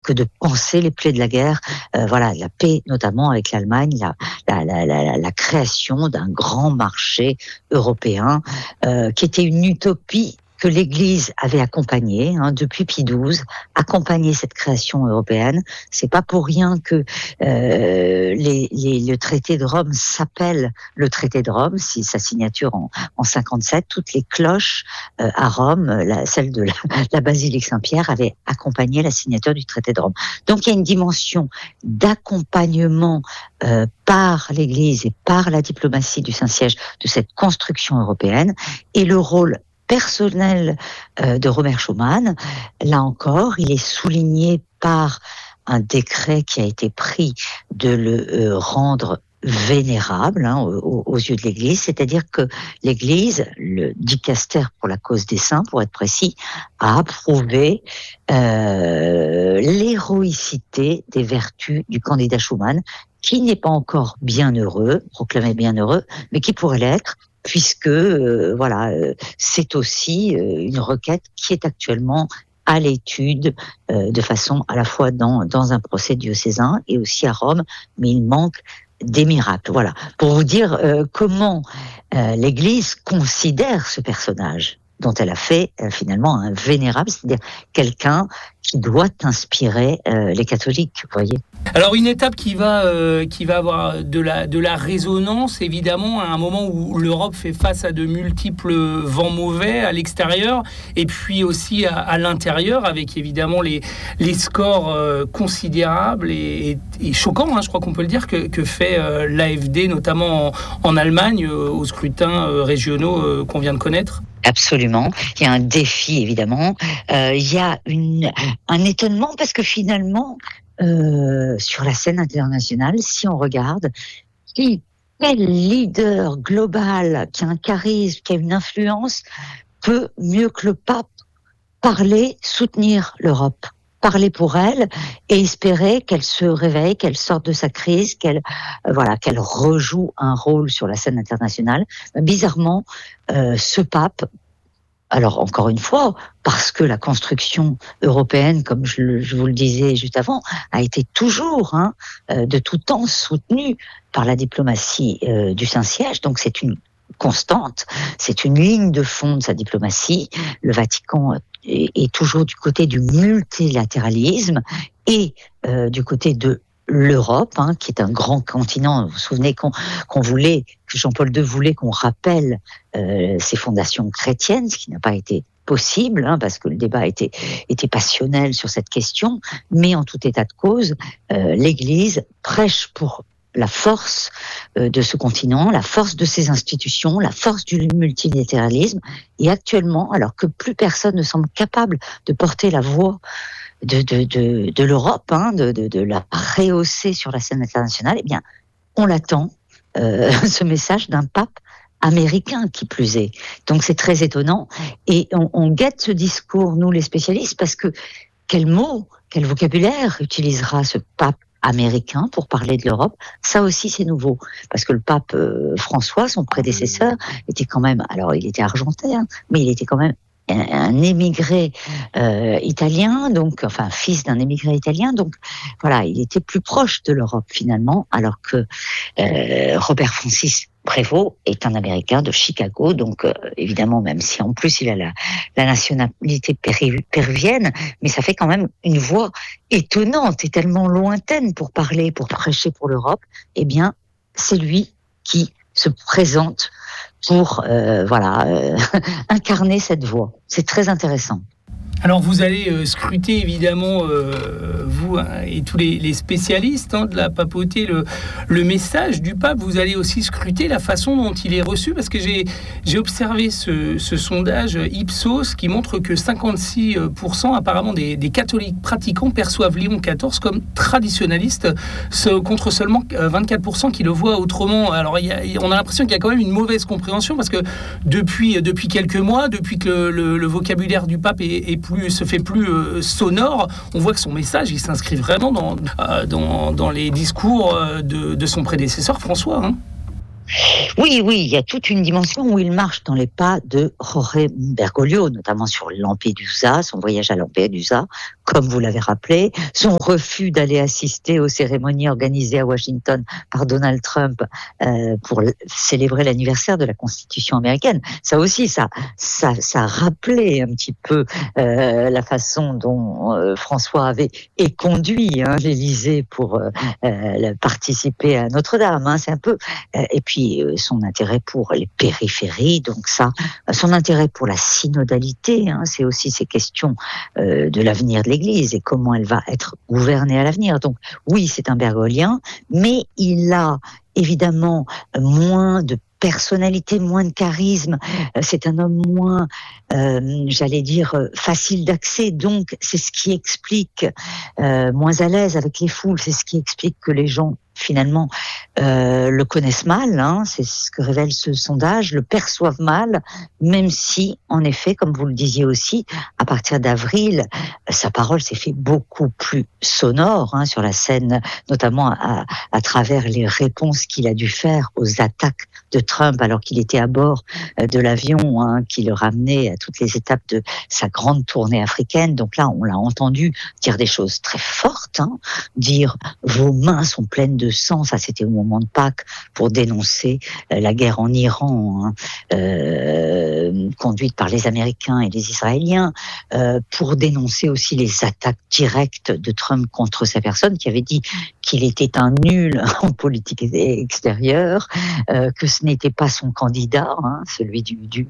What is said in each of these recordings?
que de panser les plaies de la guerre, la paix notamment avec l'Allemagne, la création d'un grand marché européen qui était une utopie que l'Église avait accompagnée depuis Pie XII, accompagné cette création européenne. C'est pas pour rien que le traité de Rome s'appelle le traité de Rome, c'est sa signature en 57. Toutes les cloches à Rome, celle de la basilique Saint-Pierre, avait accompagné la signature du traité de Rome. Donc il y a une dimension d'accompagnement par l'Église et par la diplomatie du Saint-Siège de cette construction européenne, et le rôle personnel de Robert Schuman, là encore, il est souligné par un décret qui a été pris de le rendre vénérable aux yeux de l'Église, c'est-à-dire que l'Église, le dicaster pour la cause des saints, pour être précis, a approuvé l'héroïcité des vertus du candidat Schuman, qui n'est pas encore bienheureux, proclamé bienheureux, mais qui pourrait l'être, puisque c'est aussi une requête qui est actuellement à l'étude de façon à la fois dans un procès diocésain et aussi à Rome, mais il manque des miracles. Voilà, pour vous dire comment l'Église considère ce personnage dont elle a fait finalement un vénérable, c'est-à-dire quelqu'un qui doit inspirer les catholiques, vous voyez. Alors une étape qui va avoir de la résonance, évidemment, à un moment où l'Europe fait face à de multiples vents mauvais à l'extérieur, et puis aussi à l'intérieur, avec évidemment les scores considérables et choquants, je crois qu'on peut le dire, que fait l'AfD, notamment en Allemagne, aux scrutins régionaux qu'on vient de connaître. Absolument. Il y a un défi, évidemment. Il y a un étonnement parce que finalement, sur la scène internationale, si on regarde, quel leader global qui a un charisme, qui a une influence, peut mieux que le pape parler, soutenir l'Europe, parler pour elle et espérer qu'elle se réveille, qu'elle sorte de sa crise, qu'elle rejoue un rôle sur la scène internationale. Bizarrement, ce pape, alors encore une fois, parce que la construction européenne, comme je vous le disais juste avant, a été toujours, de tout temps, soutenue par la diplomatie du Saint-Siège. Donc c'est une constante, c'est une ligne de fond de sa diplomatie. Le Vatican est toujours du côté du multilatéralisme et du côté de l'Europe, qui est un grand continent. Vous vous souvenez que Jean-Paul II voulait qu'on rappelle ses fondations chrétiennes, ce qui n'a pas été possible, parce que le débat était passionnel sur cette question. Mais en tout état de cause, l'Église prêche pour la force de ce continent, la force de ses institutions, la force du multilatéralisme. Et actuellement, alors que plus personne ne semble capable de porter la voix de l'Europe, de la rehausser sur la scène internationale, eh bien, on l'attend, ce message d'un pape américain qui plus est. Donc c'est très étonnant. Et on guette ce discours, nous les spécialistes, parce que quel mot, quel vocabulaire utilisera ce pape américain pour parler de l'Europe? Ça aussi c'est nouveau, parce que le pape François, son prédécesseur, était quand même, alors il était argentin, mais il était quand même un émigré italien, donc fils d'un émigré italien, donc voilà, il était plus proche de l'Europe finalement, alors que Robert Francis Prévost est un Américain de Chicago, donc évidemment, même si en plus il a la nationalité péruvienne, mais ça fait quand même une voix étonnante et tellement lointaine pour parler, pour prêcher pour l'Europe. Eh bien, c'est lui qui se présente pour incarner cette voix. C'est très intéressant. Alors vous allez scruter évidemment, vous et tous les spécialistes de la papauté, le message du pape. Vous allez aussi scruter la façon dont il est reçu, parce que j'ai observé ce sondage Ipsos qui montre que 56% apparemment des catholiques pratiquants perçoivent Léon XIV comme traditionnaliste, contre seulement 24% qui le voient autrement. Alors on a l'impression qu'il y a quand même une mauvaise compréhension, parce que depuis quelques mois, depuis que le vocabulaire du pape se fait plus sonore, on voit que son message il s'inscrit vraiment dans les discours de son prédécesseur François. Oui, il y a toute une dimension où il marche dans les pas de Jorge Bergoglio, notamment sur Lampedusa, son voyage à Lampedusa, comme vous l'avez rappelé, son refus d'aller assister aux cérémonies organisées à Washington par Donald Trump pour célébrer l'anniversaire de la Constitution américaine. Ça aussi, ça rappelait un petit peu la façon dont François avait éconduit l'Élysée pour participer à Notre-Dame. Hein. C'est un peu et puis son intérêt pour les périphéries, donc ça, son intérêt pour la synodalité, hein, c'est aussi ces questions de l'avenir de l'Église et comment elle va être gouvernée à l'avenir. Donc oui, c'est un bergolien, mais il a évidemment moins de personnalité, moins de charisme. C'est un homme moins, j'allais dire, facile d'accès. Donc c'est ce qui explique moins à l'aise avec les foules. C'est ce qui explique que les gens finalement le connaissent mal, hein, c'est ce que révèle ce sondage, le perçoivent mal, même si, en effet, comme vous le disiez aussi, à partir d'avril, sa parole s'est fait beaucoup plus sonore hein, sur la scène, notamment à travers les réponses qu'il a dû faire aux attaques de Trump alors qu'il était à bord de l'avion hein, qui le ramenait à toutes les étapes de sa grande tournée africaine. Donc là, on l'a entendu dire des choses très fortes, hein, dire « vos mains sont pleines de sang », ça c'était au moment de Pâques, pour dénoncer la guerre en Iran, hein, conduite par les Américains et les Israéliens, pour dénoncer aussi les attaques directes de Trump contre sa personne, qui avait dit qu'il était un nul en politique extérieure, que ce n'était pas son candidat, hein, celui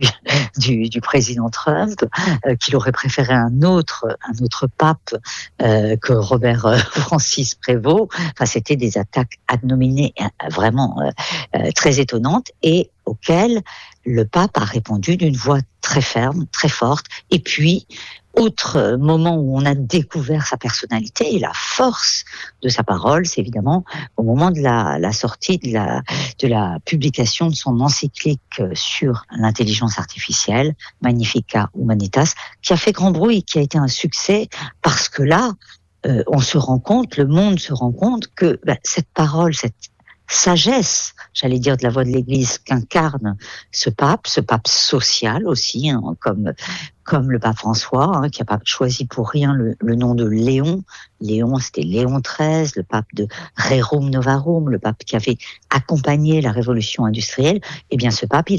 du président Trump, qu'il aurait préféré un autre pape que Robert Francis Prévost. Enfin, c'était des attaques ad nominem vraiment très étonnantes et auxquelles le pape a répondu d'une voix très ferme, très forte. Et puis, autre moment où on a découvert sa personnalité et la force de sa parole, c'est évidemment au moment de la sortie de la publication de son encyclique sur l'intelligence artificielle, Magnificat Humanitas, qui a fait grand bruit, qui a été un succès, parce que là, on se rend compte, le monde se rend compte que cette parole, cette sagesse, j'allais dire, de la voix de l'Église qu'incarne ce pape social aussi, hein, comme le pape François, hein, qui n'a pas choisi pour rien le nom de Léon. Léon, c'était Léon XIII, le pape de Rerum Novarum, le pape qui avait accompagné la révolution industrielle. Eh bien, ce pape,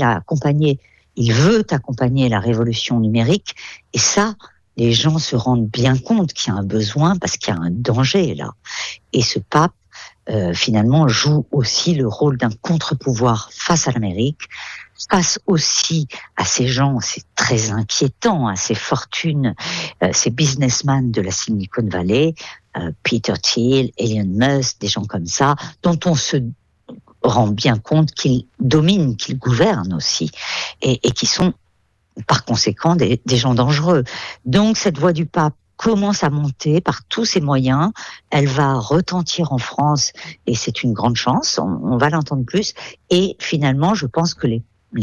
il veut accompagner la révolution numérique, et ça, les gens se rendent bien compte qu'il y a un besoin parce qu'il y a un danger là. Et ce pape, finalement, joue aussi le rôle d'un contre-pouvoir face à l'Amérique, face aussi à ces gens, c'est très inquiétant, à ces fortunes, ces businessmen de la Silicon Valley, Peter Thiel, Elon Musk, des gens comme ça, dont on se rend bien compte qu'ils dominent, qu'ils gouvernent aussi, et qui sont par conséquent des gens dangereux. Donc cette voix du pape commence à monter par tous ses moyens, elle va retentir en France et c'est une grande chance, on va l'entendre plus, et finalement je pense que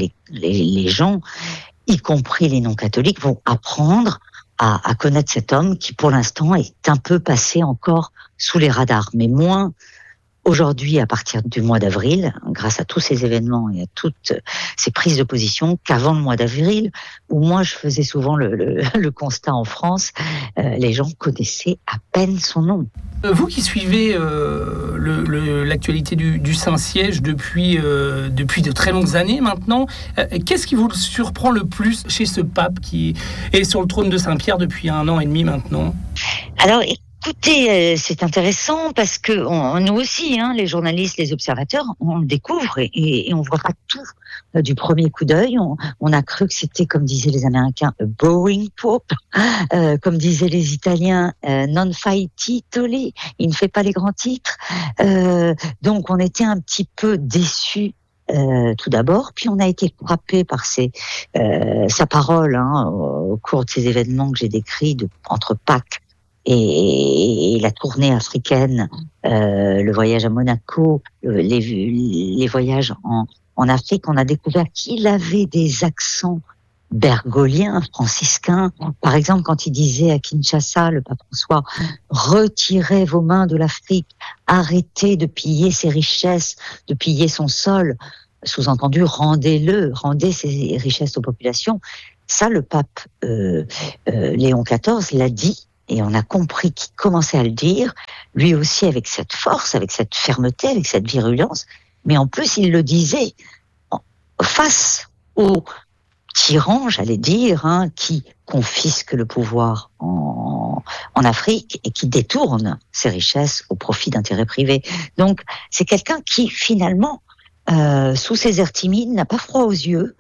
les gens, y compris les non-catholiques, vont apprendre à connaître cet homme qui pour l'instant est un peu passé encore sous les radars, mais moins aujourd'hui, à partir du mois d'avril, grâce à tous ces événements et à toutes ces prises de position, qu'avant le mois d'avril, où moi je faisais souvent le constat en France, les gens connaissaient à peine son nom. Vous qui suivez l'actualité du Saint-Siège depuis de très longues années maintenant, qu'est-ce qui vous surprend le plus chez ce pape qui est sur le trône de Saint-Pierre depuis 1 an et demi maintenant ? Alors, écoutez, c'est intéressant parce que nous aussi, hein, les journalistes, les observateurs, on le découvre et on voit pas tout du premier coup d'œil. On a cru que c'était, comme disaient les Américains, a boring pope, comme disaient les Italiens, non fai titoli, il ne fait pas les grands titres. Donc on était un petit peu déçus. Tout d'abord, puis on a été frappé par sa parole hein, au cours de ces événements que j'ai décrits entre Pâques et la tournée africaine, le voyage à Monaco, les voyages en Afrique. On a découvert qu'il avait des accents bergoliens, franciscains. Par exemple, quand il disait à Kinshasa, le pape François, retirez vos mains de l'Afrique, arrêtez de piller ses richesses, de piller son sol. Sous-entendu, rendez ces richesses aux populations. Ça, le pape Léon XIV l'a dit et on a compris qu'il commençait à le dire, lui aussi avec cette force, avec cette fermeté, avec cette virulence, mais en plus il le disait face aux tyrans, j'allais dire, qui confisquent le pouvoir en Afrique et qui détournent ces richesses au profit d'intérêts privés. Donc c'est quelqu'un qui finalement, sous ses airs timides, n'a pas froid aux yeux,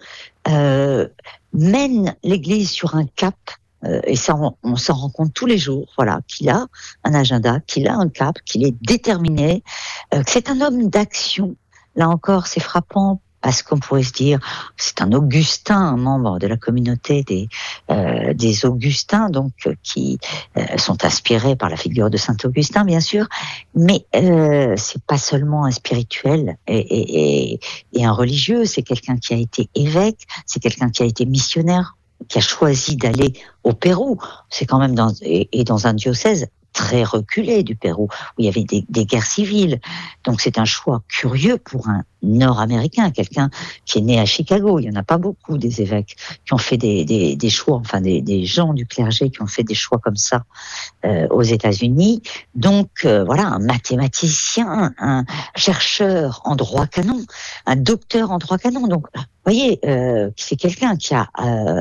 mène l'Église sur un cap. Et ça, on s'en rend compte tous les jours, voilà, qu'il a un agenda, qu'il a un cap, qu'il est déterminé, que c'est un homme d'action. Là encore, c'est frappant parce qu'on pourrait se dire, c'est un Augustin, un membre de la communauté des Augustins, donc qui sont inspirés par la figure de Saint Augustin, bien sûr, mais c'est pas seulement un spirituel et un religieux, c'est quelqu'un qui a été évêque, c'est quelqu'un qui a été missionnaire, qui a choisi d'aller au Pérou. C'est quand même dans un diocèse très reculé du Pérou, où il y avait des guerres civiles. Donc c'est un choix curieux pour un Nord-Américain, quelqu'un qui est né à Chicago. Il n'y en a pas beaucoup des évêques qui ont fait des choix, enfin des gens du clergé qui ont fait des choix comme ça aux États-Unis. Donc voilà, un mathématicien, un chercheur en droit canon, un docteur en droit canon. Donc vous voyez, c'est quelqu'un qui a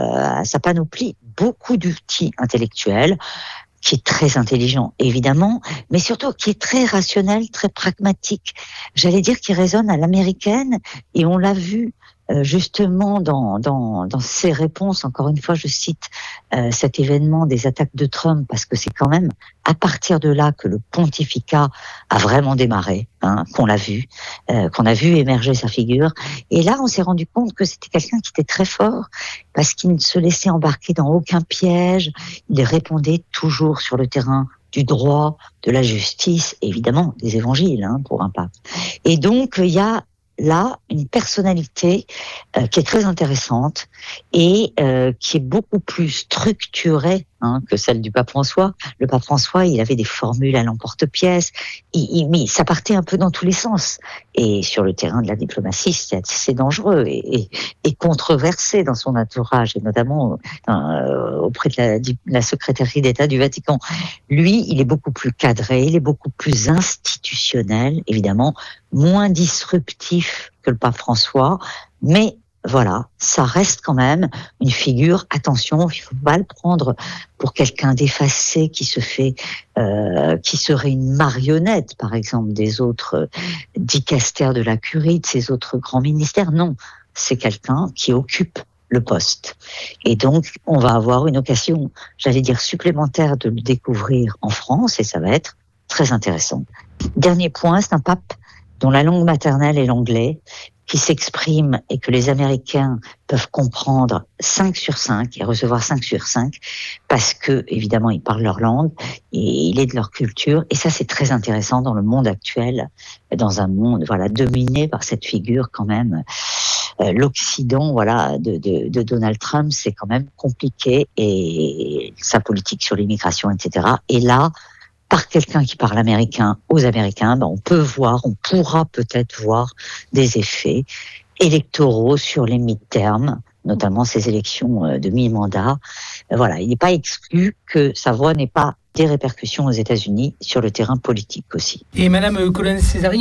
à sa panoplie beaucoup d'outils intellectuels, qui est très intelligent, évidemment, mais surtout qui est très rationnel, très pragmatique. J'allais dire qu'il résonne à l'américaine, et on l'a vu justement dans ses réponses. Encore une fois, je cite cet événement des attaques de Trump, parce que c'est quand même à partir de là que le pontificat a vraiment démarré, qu'on l'a vu, qu'on a vu émerger sa figure. Et là, on s'est rendu compte que c'était quelqu'un qui était très fort, parce qu'il ne se laissait embarquer dans aucun piège. Il répondait toujours sur le terrain du droit, de la justice, évidemment des évangiles, pour un pape. Et donc, il y a là une personnalité qui est très intéressante et qui est beaucoup plus structurée que celle du pape François. Le pape François, il avait des formules à l'emporte-pièce, mais ça partait un peu dans tous les sens. Et sur le terrain de la diplomatie, c'est assez dangereux et controversé dans son entourage, et notamment auprès de la secrétaire d'État du Vatican. Lui, il est beaucoup plus cadré, il est beaucoup plus institutionnel, évidemment, moins disruptif que le pape François, mais voilà, ça reste quand même une figure. Attention, il ne faut pas le prendre pour quelqu'un d'effacé qui qui serait une marionnette, par exemple, des autres dicastères de la curie, de ces autres grands ministères. Non, c'est quelqu'un qui occupe le poste. Et donc, on va avoir une occasion, j'allais dire, supplémentaire de le découvrir en France, et ça va être très intéressant. Dernier point, c'est un pape dont la langue maternelle est l'anglais, qui s'exprime et que les Américains peuvent comprendre 5 sur 5 et recevoir 5 sur 5 parce que, évidemment, ils parlent leur langue et il est de leur culture. Et ça, c'est très intéressant dans le monde actuel, dans un monde, voilà, dominé par cette figure quand même. L'Occident, voilà, de Donald Trump, c'est quand même compliqué, et sa politique sur l'immigration, etc. Et là, par quelqu'un qui parle américain aux Américains, on pourra peut-être voir des effets électoraux sur les mid-terms, notamment ces élections de mi-mandat. Voilà, il n'est pas exclu que sa voix n'ait pas des répercussions aux États-Unis sur le terrain politique aussi. Et Madame Colonna-Césari,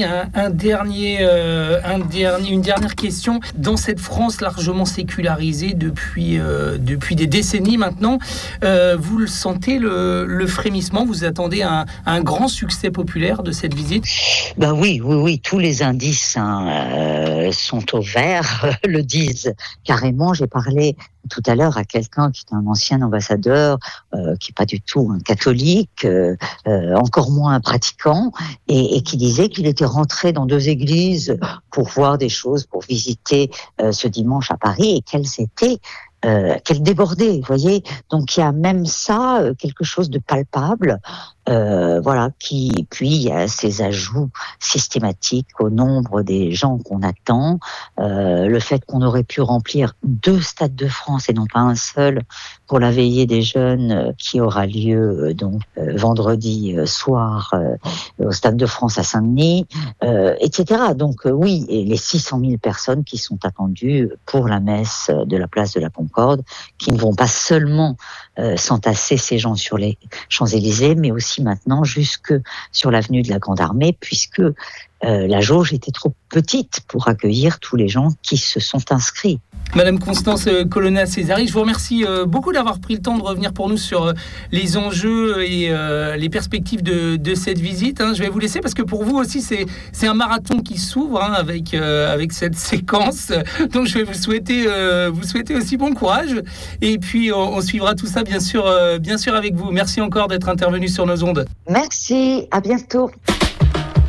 une dernière question. Dans cette France largement sécularisée depuis des décennies maintenant, vous le sentez, le frémissement? Vous attendez un grand succès populaire de cette visite? Oui, tous les indices sont au vert, le disent carrément. J'ai parlé tout à l'heure à quelqu'un qui est un ancien ambassadeur, qui n'est pas du tout un catholique, encore moins un pratiquant, et qui disait qu'il était rentré dans 2 églises pour voir des choses, pour visiter ce dimanche à Paris, et qu'elle débordait, vous voyez. Donc il y a même ça, quelque chose de palpable. Voilà, puis il y a ces ajouts systématiques au nombre des gens qu'on attend, le fait qu'on aurait pu remplir 2 stades de France et non pas un seul pour la veillée des jeunes qui aura lieu vendredi soir au Stade de France à Saint-Denis, etc. Donc oui, et les 600 000 personnes qui sont attendues pour la messe de la place de la Concorde, qui ne vont pas seulement s'entasser ces gens sur les Champs-Élysées, mais aussi maintenant jusque sur l'avenue de la Grande Armée, puisque la jauge était trop petite pour accueillir tous les gens qui se sont inscrits. Madame Constance Colonna-Césari, je vous remercie beaucoup d'avoir pris le temps de revenir pour nous sur les enjeux et les perspectives de cette visite. Je vais vous laisser parce que pour vous aussi, c'est un marathon qui s'ouvre avec cette séquence. Donc, je vais vous souhaiter aussi bon courage. Et puis, on suivra tout ça, bien sûr avec vous. Merci encore d'être intervenu sur nos ondes. Merci, à bientôt.